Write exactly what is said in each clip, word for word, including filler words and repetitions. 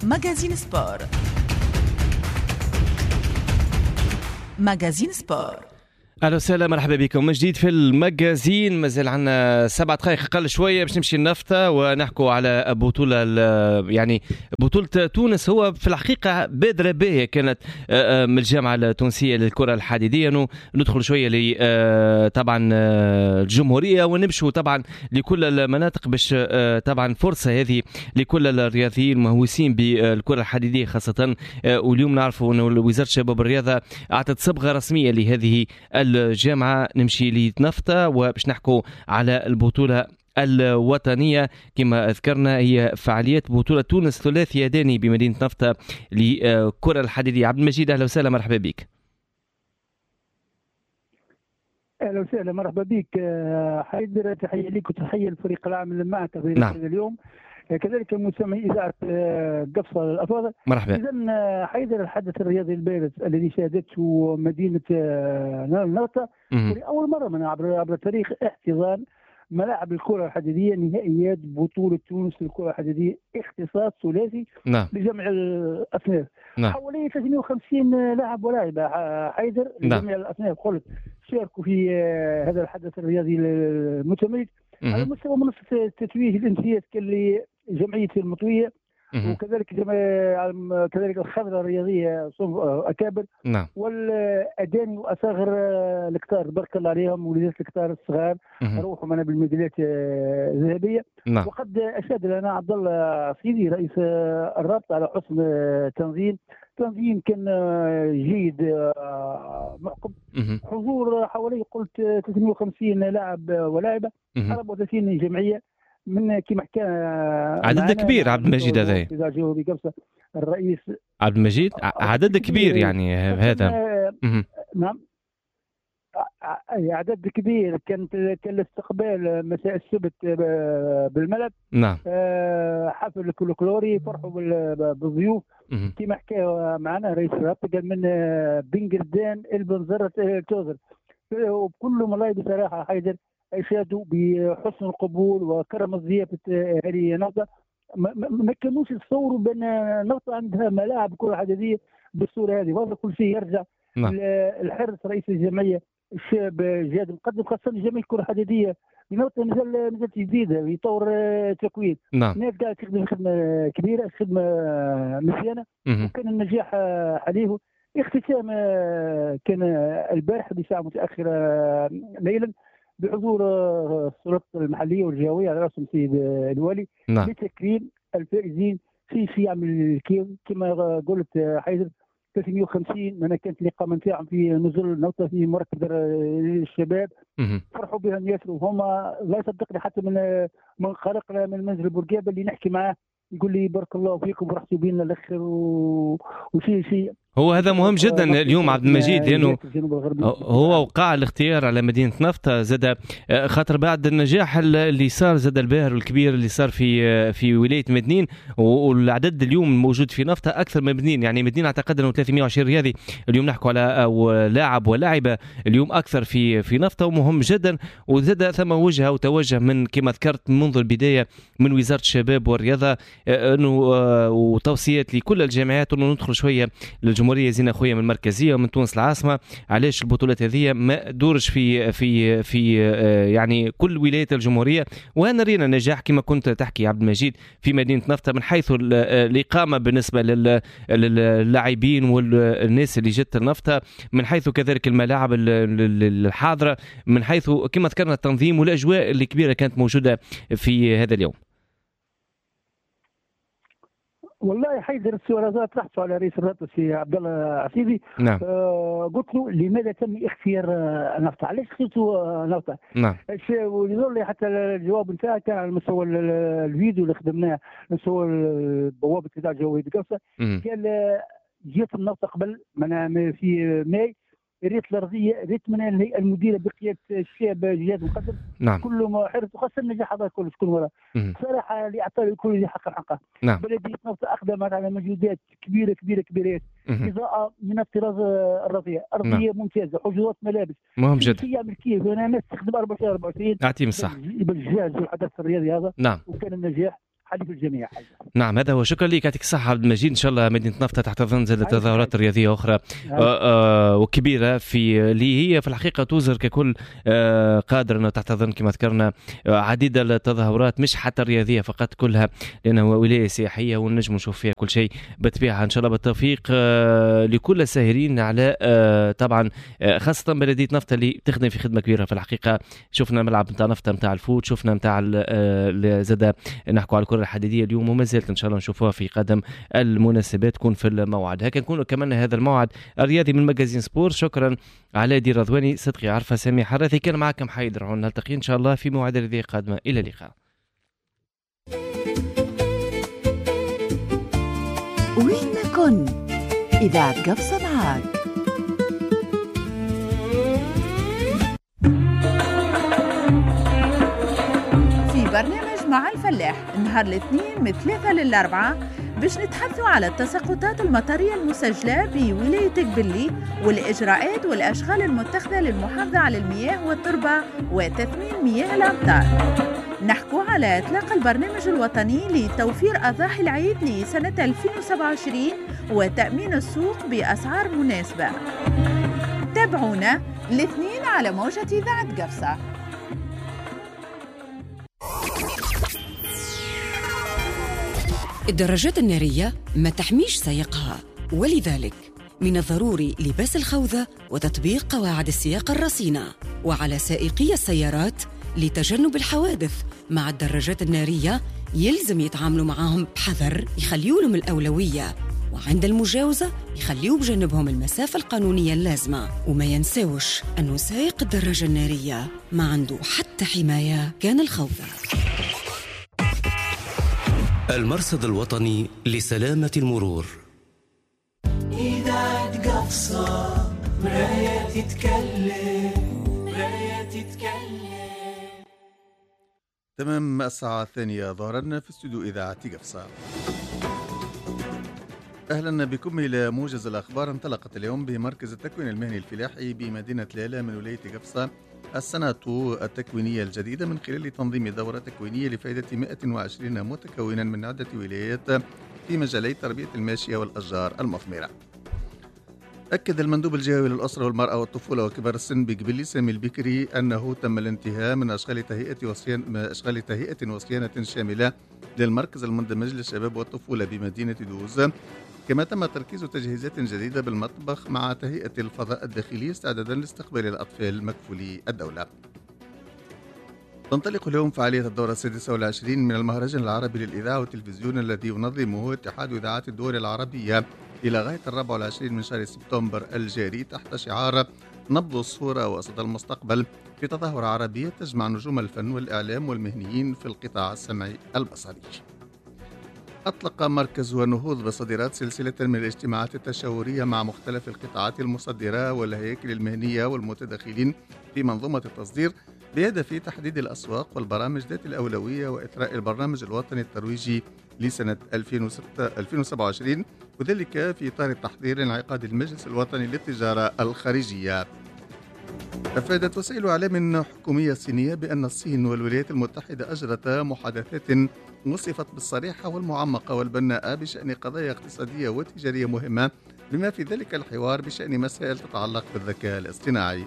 ماجازين سبور. ماجازين سبور. اهلا وسهلا، مرحبا بكم من جديد في المجازين. مازال عندنا سبعة دقائق اقل شويه باش نمشي النفطه ونحكوا على بطوله يعني بطوله تونس. هو في الحقيقه بادره باهيه كانت من الجامعه التونسيه للكره الحديديه، انه ندخل شويه ل طبعا الجمهوريه ونمشوا طبعا لكل المناطق باش طبعا فرصه هذه لكل الرياضيين المهووسين بالكره الحديديه خاصه. واليوم نعرفوا انه وزاره الشباب والرياضه اعطت صبغه رسميه لهذه الجامعة. نمشي لنفطة وباش نحكوا على البطولة الوطنية كما ذكرنا، هي فعاليات بطولة تونس ثلاثي يداني بمدينة نفطة لكرة الحديدية. عبد المجيد أهلا وسهلا، مرحبا بك. اهلا وسهلا، مرحبا بك حيدر. تحيه لك وتحيه الفريق العام اللي معك في نعم. اليوم، كذلك المستمعين اذاعه قفصه الافاضل. مرحبا. اذا حيدر، الحدث الرياضي البارز الذي شهدته مدينه نفطه لاول مره من عبر عبر التاريخ احتضان ملاعب الكره الحديديه نهائيات بطوله تونس للكره الحديديه اختصاص ثلاثي. نعم. لجميع الاصناف. نعم. حوالي ثلاثمئة وخمسين لاعب ولاعبه حيدر لجميع الاصناف قلت شاركوا في هذا الحدث الرياضي المتميز على مستوى منصه التتويج الامتياز كاللي جمعيه المطويه وكذلك كذلك الخضره الرياضيه صنف اكابر. نعم. والاداني واصاغر الكتار بارك الله عليهم، وليدات الكتار الصغار روحوا معنا بالميداليات الذهبيه. نعم. وقد اشاد لنا عبد الله سيدي رئيس الرابطه على حسن تنظيم تنظيم كان جيد محكم. حضور حوالي قلت ثلاثمئة وخمسين لاعب ولاعبه، أربعة وثلاثين جمعيه من كما حكى عدد كبير. عبد المجيد هذا الرئيس عبد المجيد عدد كبير يعني هذا. نعم عدد كبير. كان كان الاستقبال مساء السبت بالملعب. نعم. حفل الكلوري فرحوا بالضيوف كما حكى معنا رئيس الرابطه، قال من بنقردان البنزرة توزر، وكلهم الله بصراحه حيدر اشادوا بحسن القبول وكرم الضيافه هذه نقطه. ما كانوش يتصوروا بان نقطه عندها ملاعب كره حديديه بالصوره هذه. وهذا كل شيء يرجع نعم. الحرص رئيس الجمعيه الشاب جاد مقدم، خاصه جمعيه الكره الحديديه بنقطه مازال مازال جديده يطور تكوين. نعم. الناس قاعده تخدم خدمه كبيره، خدمه مزيانه، وكان النجاح عليه. اختتام كان البارحه بساعه متاخره ليلا بحضور السلطات المحليه والجهويه على راسهم السيد الوالي. نعم. لتكريم الفائزين في صيام الكيو كما قلت حيدر ثلاثمئة وخمسين من كانت الاقامه نتاعهم في نزل نوطه في مركز الشباب. فرحوا بهم ياسر، وهما لا يصدقني حتى من من خرقنا من منزل بورقيبه اللي نحكي معاه يقول لي بارك الله فيكم ورحتوا بينا الاخر و... وشيء شيء. هو هذا مهم جدا اليوم عبد المجيد، لانه هو وقع الاختيار على مدينه نفطه زاد خاطر بعد النجاح اللي صار زاد الباهر والكبير اللي صار في في ولايه مدنين، والعدد اليوم موجود في نفطه اكثر من مدنين. يعني مدنين اعتقد انه ثلاثمئة وعشرين رياضي اليوم نحكوا على لاعب ولاعبه اليوم اكثر في في نفطه، ومهم جدا. وزاد ثم وجهه وتوجه من كما ذكرت منذ البدايه من وزاره الشباب والرياضه انه وتوصيات لكل الجامعات انه ندخل شويه الجمهوريه زين خويا من المركزيه ومن تونس العاصمه. علاش البطولات هذه ما دورش في في في يعني كل ولايات الجمهوريه، وهنا رينا نجاح كما كنت تحكي عبد المجيد في مدينه نفطه من حيث الاقامه بالنسبه للاعبين والناس اللي جت نفطه، من حيث كذلك الملاعب الحاضره، من حيث كما ذكرنا التنظيم والاجواء اللي كبيره كانت موجوده في هذا اليوم. والله حيدر السؤال طرحته على رئيس الرابطه سي عبد الله عسيدي. نعم. آه قلت له لماذا تم اختيار نفطه؟ علاش اخترتوا نفطه؟ نعم. ويظل لي حتى الجواب نتاعك كان على مستوى الفيديو اللي خدمناه على مستوى بوابه الاذاعه الجويه قصه. قال جيت النفطه قبل من في ماي، ريت الارضيه ريت من الهيئه المديره بقياده الشاب جهاد مقدم. نعم. كل ما حرص وخاصه النجاح هذا كله شكون وراه صراحه اللي اعطى الكل اللي حق حقه. نعم. بلديه نفطه اقدمت على مجهودات كبيره كبيره كبيرات، اضاءه من الطراز الرفيع، ارضيه نعم. ممتازه، حجرات ملابس مهم جدا. يعمل كيف انا الناس تخدم أربعة وعشرين أربعة وعشرين اعطيهم الصح بالجهاز الحدث الرياضي هذا. نعم. وكان النجاح حليف الجميع. نعم هذا هو. شكرا لك، يعطيك الصحة عبد المجيد. إن شاء الله مدينة نفطة تحت ظنزل تظاهرات رياضية أخرى آه آه وكبيرة في اللي هي في الحقيقة توزر ككل آه قادر أنه تحت ظن كما ذكرنا آه عديد التظاهرات مش حتى الرياضية فقط كلها، لأنه ولاية سياحية ونجم نشوف فيها كل شيء بطبيعة. إن شاء الله بالتوفيق آه لكل الساهرين على آه طبعا آه خاصة بلدية نفطة اللي تخدم في خدمة كبيرة في الحقيقة. شفنا ملعب نتاع نفطة نتاع الفوت، شفنا نتاع زاد نحكوا على الكرة الحديدية اليوم، وما زالت إن شاء الله نشوفوها في قدم المناسبات تكون في الموعد. هكا نكون كمان هذا الموعد الرياضي من مجازين سبور. شكرا على دي رضواني، صدقي عارفة، سامي حراثي كان معكم حيدر. نلتقي إن شاء الله في موعد رياضية قادمة. إلى اللقاء. وين ما كن إذاعة قفصة معاك. في برنامج مع الفلاح نهار الاثنين من ثلاثة للأربعة باش نتحدثوا على التساقطات المطرية المسجلة بولاية قبلي والإجراءات والأشغال المتخذة للمحافظة على المياه والتربة وتثمين مياه الأمطار. نحكوا على إطلاق البرنامج الوطني لتوفير أضاحي العيد لسنة ألفين وسبعة وعشرين وتأمين السوق بأسعار مناسبة. تابعونا الاثنين على موجة إذاعة قفصة. الدراجات النارية ما تحميش سائقها، ولذلك من الضروري لباس الخوذة وتطبيق قواعد السياقة الرصينة. وعلى سائقي السيارات لتجنب الحوادث مع الدراجات النارية يلزم يتعاملوا معهم بحذر، يخليوا لهم الأولوية، وعند المجاوزة يخليوا بجنبهم المسافة القانونية اللازمة. وما ينساوش أنه سائق الدراجة النارية ما عنده حتى حماية كان الخوذة. المرصد الوطني لسلامة المرور. إذاعة قفصة مراية تتكلم مراية تتكلم. تمام الساعة الثانية ظهرا في استوديو إذاعة قفصة. أهلا بكم إلى موجز الأخبار. انطلقت اليوم بمركز التكوين المهني الفلاحي بمدينة لالا من ولاية قفصة السنة التكوينية الجديدة من خلال تنظيم دورة تكوينية لفائدة مئة وعشرين متكونا من عدة ولايات في مجالي تربية الماشية والأشجار المثمرة. أكد المندوب الجهوي للأسرة والمرأة والطفولة وكبار السن بقبلي سامي البكري أنه تم الانتهاء من أشغال تهيئة وصيانة أشغال تهيئة وصيانة شاملة للمركز المندمج للشباب والطفولة بمدينة دوز، كما تم تركيز تجهيزات جديدة بالمطبخ مع تهيئة الفضاء الداخلي استعدادا لاستقبال الأطفال مكفولي الدولة. تنطلق اليوم فعالية الدورة السادسة والعشرين من المهرجان العربي للإذاعة والتلفزيون الذي ينظمه اتحاد إذاعات الدول العربية إلى غاية الرابع والعشرين من شهر سبتمبر الجاري تحت شعار نبض الصورة وصدى المستقبل، في تظاهرة عربية تجمع نجوم الفن والإعلام والمهنيين في القطاع السمعي البصري. أطلق مركز النهوض بصديرات سلسلة من الاجتماعات التشاورية مع مختلف القطاعات المصدرة والهياكل المهنية والمتداخلين في منظومة التصدير بهدف تحديد الأسواق والبرامج ذات الأولوية وإثراء البرنامج الوطني الترويجي لسنة ألفين وسبعة وعشرين، وذلك في إطار التحضير انعقاد المجلس الوطني للتجارة الخارجية. أفادت وسائل إعلام حكومية صينية بأن الصين والولايات المتحدة أجرتا محادثات وصفت بالصريحة والمعمقة والبناءة بشأن قضايا اقتصادية وتجارية مهمة، بما في ذلك الحوار بشأن مسائل تتعلق بالذكاء الاصطناعي.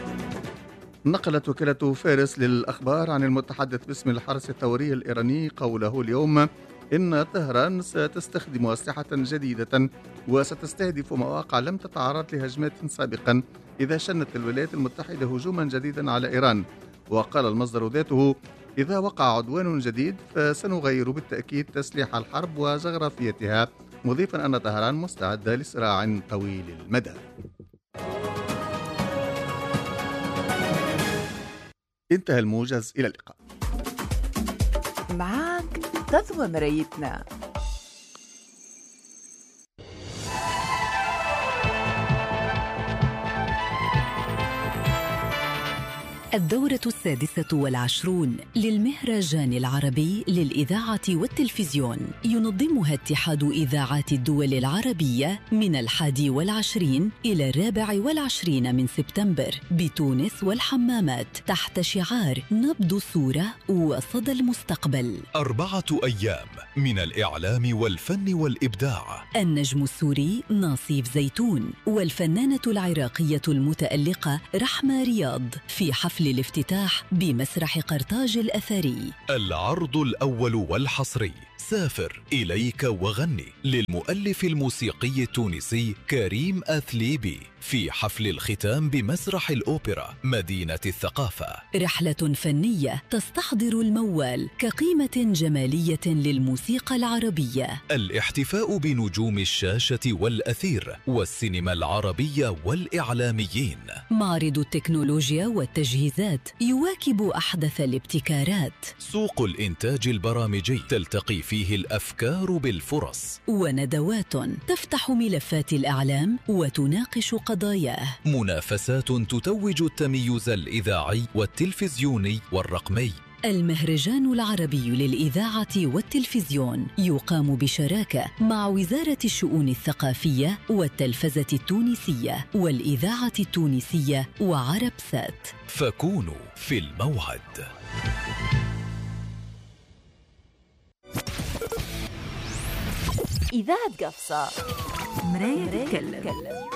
نقلت وكالة فارس للأخبار عن المتحدث باسم الحرس الثوري الإيراني قوله اليوم إن طهران ستستخدم أسلحة جديدة وستستهدف مواقع لم تتعرض لهجمات سابقا إذا شنت الولايات المتحدة هجوما جديدا على إيران. وقال المصدر ذاته إذا وقع عدوان جديد فسنغير بالتأكيد تسليح الحرب وجغرافيتها، مضيفا أن طهران مستعدة لصراع طويل المدى. انتهى الموجز، إلى اللقاء. معاك تضوى مرايتنا. الدورة السادسة والعشرون للمهرجان العربي للإذاعة والتلفزيون ينظمها اتحاد إذاعات الدول العربية من الحادي والعشرين إلى الرابع والعشرين من سبتمبر بتونس والحمامات تحت شعار نبض الصورة وصدى المستقبل. أربعة أيام من الإعلام والفن والإبداع. النجم السوري ناصيف زيتون والفنانة العراقية المتألقة رحمة رياض في حفل الافتتاح بمسرح قرطاج الأثري. العرض الأول والحصري سافر إليك وغني للمؤلف الموسيقي التونسي كريم أثليبي في حفل الختام بمسرح الأوبرا مدينة الثقافة. رحلة فنية تستحضر الموال كقيمة جمالية للموسيقى العربية. الاحتفاء بنجوم الشاشة والأثير والسينما العربية والإعلاميين. معرض التكنولوجيا والتجهيزات يواكب أحدث الابتكارات. سوق الإنتاج البرامجي تلتقي فيه الأفكار بالفرص. وندوات تفتح ملفات الإعلام وتناقش قضاياه. منافسات تتوج التميز الإذاعي والتلفزيوني والرقمي. المهرجان العربي للإذاعة والتلفزيون يقام بشراكة مع وزارة الشؤون الثقافية والتلفزة التونسية والإذاعة التونسية وعرب سات. فكونوا في الموعد. إذاعة قفصة مراية تتكلم.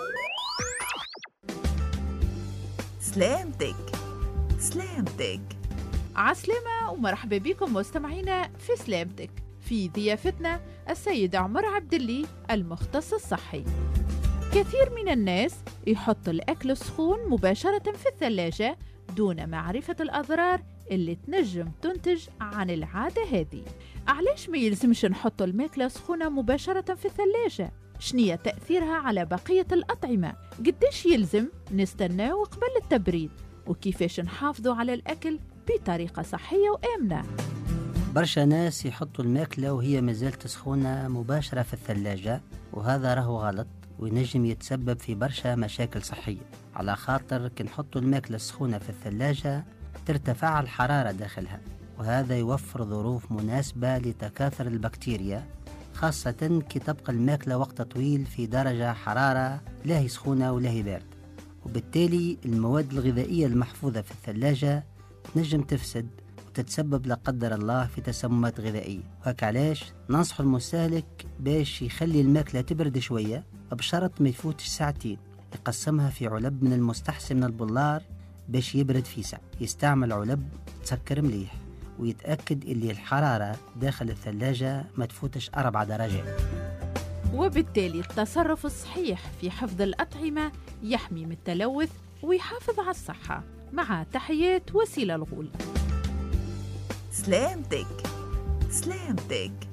سلامتك سلامتك عسلامة ومرحبا بكم مستمعينا في سلامتك. في ضيافتنا السيد عمر عبداللي المختص الصحي. كثير من الناس يحط الأكل السخون مباشرة في الثلاجة دون معرفة الأضرار اللي تنجم تنتج عن العادة هذه. علاش ما يلزمش نحط الماكلة سخونة مباشرة في الثلاجة؟ شنية تأثيرها على بقية الأطعمة؟ قديش يلزم نستناو قبل التبريد؟ وكيفاش نحافظوا على الأكل بطريقة صحية وآمنة؟ برشا ناس يحطوا الماكلة وهي مازالت سخونة مباشرة في الثلاجة، وهذا راهو غلط وينجم يتسبب في برشا مشاكل صحية. على خاطر كي نحطوا الماكلة السخونة في الثلاجة ترتفع الحرارة داخلها، وهذا يوفر ظروف مناسبة لتكاثر البكتيريا، خاصة كي تبقى الماكلة وقت طويل في درجة حرارة لا هي سخونة ولا هي باردة، وبالتالي المواد الغذائية المحفوظة في الثلاجة تنجم تفسد وتتسبب لا قدر الله في تسممات غذائية. وهك علاش ننصح المستهلك باش يخلي الماكلة تبرد شوية بشرط ما يفوتش ساعتين، يقسمها في علب من المستحسن من البولار باش يبرد في ساعة، يستعمل علب تسكر مليح، ويتأكد اللي الحرارة داخل الثلاجة ما تفوتش أربع درجات. وبالتالي التصرف الصحيح في حفظ الأطعمة يحمي من التلوث ويحافظ على الصحة. مع تحيات وسيلة الغول. سلامتك سلامتك.